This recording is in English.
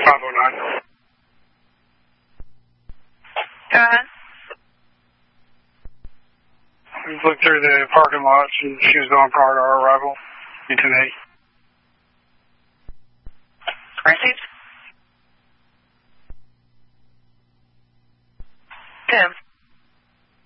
509. Go ahead. We looked through the parking lots, and she was gone prior to our arrival. 228. Received.